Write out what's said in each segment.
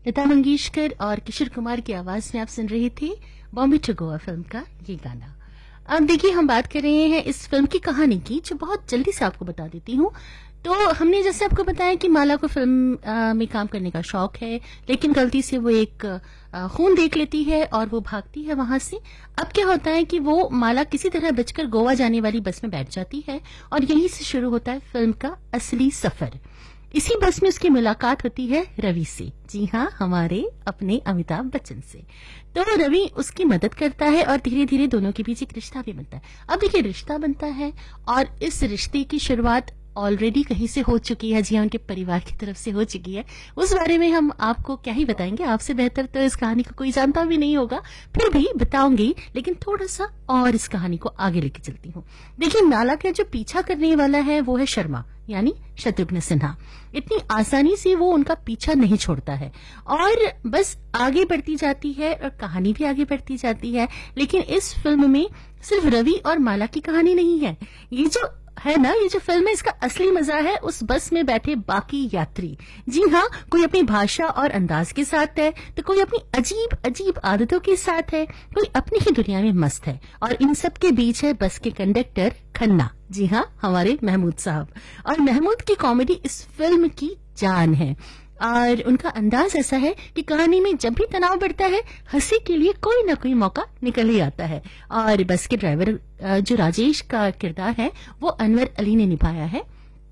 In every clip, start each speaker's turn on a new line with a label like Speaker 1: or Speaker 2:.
Speaker 1: लता मंगेशकर और किशोर कुमार की आवाज में आप सुन रहे थे बॉम्बे टू गोवा फिल्म का ये गाना। अब देखिए, हम बात कर रहे हैं इस फिल्म की कहानी की, जो बहुत जल्दी से आपको बता देती हूँ। तो हमने जैसे आपको बताया कि माला को फिल्म में काम करने का शौक है, लेकिन गलती से वो एक खून देख लेती है और वो भागती है वहां से। अब क्या होता है कि वो माला किसी तरह बचकर गोवा जाने वाली बस में बैठ जाती है और यहीं से शुरू होता है फिल्म का असली सफर। इसी बस में उसकी मुलाकात होती है रवि से। जी हाँ, हमारे अपने अमिताभ बच्चन से। तो रवि उसकी मदद करता है और धीरे धीरे दोनों के बीच एक रिश्ता भी बनता है। अब देखिए, रिश्ता बनता है और इस रिश्ते की शुरुआत ऑलरेडी कहीं से हो चुकी है। जी हाँ, उनके परिवार की तरफ से हो चुकी है। उस बारे में हम आपको क्या ही बताएंगे, आपसे बेहतर तो इस कहानी को कोई जानता भी नहीं होगा, फिर भी बताऊंगी। लेकिन थोड़ा सा और इस कहानी को आगे लेके चलती हूँ। देखिए, माला का जो पीछा करने वाला है वो है शर्मा, यानी शत्रुघ्न सिन्हा। इतनी आसानी से वो उनका पीछा नहीं छोड़ता है और बस आगे बढ़ती जाती है और कहानी भी आगे बढ़ती जाती है। लेकिन इस फिल्म में सिर्फ रवि और माला की कहानी नहीं है। ये जो है ना, ये जो फिल्म है, इसका असली मजा है उस बस में बैठे बाकी यात्री। जी हाँ, कोई अपनी भाषा और अंदाज के साथ है, तो कोई अपनी अजीब अजीब आदतों के साथ है, कोई अपनी ही दुनिया में मस्त है। और इन सब के बीच है बस के कंडक्टर खन्ना। जी हाँ, हमारे महमूद साहब। और महमूद की कॉमेडी इस फिल्म की जान है और उनका अंदाज ऐसा है कि कहानी में जब भी तनाव बढ़ता है, हंसी के लिए कोई ना कोई मौका निकल ही आता है। और बस के ड्राइवर जो राजेश का किरदार है वो अनवर अली ने निभाया है,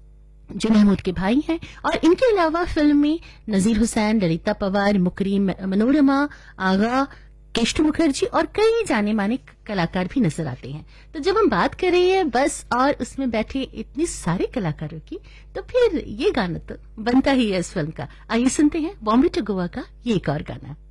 Speaker 1: जो महमूद के भाई हैं। और इनके अलावा फिल्म में नजीर हुसैन, ललिता पवार, मुकरीम मनोरमा, आगा, केष्ट मुखर्जी और कई जाने माने कलाकार भी नजर आते हैं। तो जब हम बात कर रहे हैं बस और उसमें बैठे इतने सारे कलाकारों की, तो फिर ये गाना तो बनता ही है इस फिल्म का। आइए सुनते हैं बॉम्बे टू गोवा का ये एक और गाना।